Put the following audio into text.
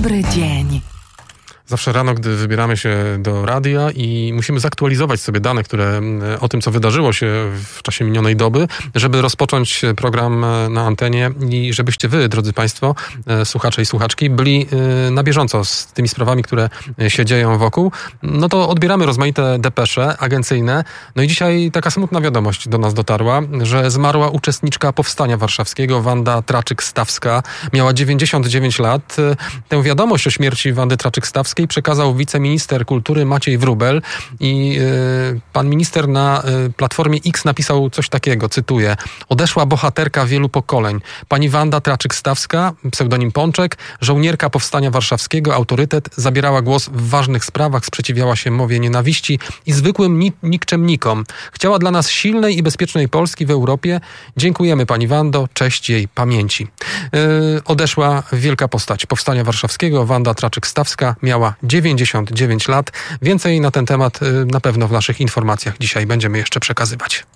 Dobry dzień. Zawsze rano, gdy wybieramy się do radia i musimy zaktualizować sobie dane, które o tym, co wydarzyło się w czasie minionej doby, żeby rozpocząć program na antenie i żebyście wy, drodzy państwo, słuchacze i słuchaczki, byli na bieżąco z tymi sprawami, które się dzieją wokół, no to odbieramy rozmaite depesze agencyjne. No i dzisiaj taka smutna wiadomość do nas dotarła, że zmarła uczestniczka Powstania Warszawskiego, Wanda Traczyk-Stawska. Miała 99 lat. Tę wiadomość o śmierci Wandy Traczyk-Stawskiej przekazał wiceminister kultury Maciej Wróbel i pan minister na Platformie X napisał coś takiego, cytuję: odeszła bohaterka wielu pokoleń. Pani Wanda Traczyk-Stawska, pseudonim Pączek, żołnierka Powstania Warszawskiego, autorytet, zabierała głos w ważnych sprawach, sprzeciwiała się mowie nienawiści i zwykłym nikczemnikom. Chciała dla nas silnej i bezpiecznej Polski w Europie. Dziękujemy pani Wando, cześć jej pamięci. Odeszła wielka postać Powstania Warszawskiego, Wanda Traczyk-Stawska, miała 99 lat. Więcej na ten temat na pewno w naszych informacjach dzisiaj będziemy jeszcze przekazywać.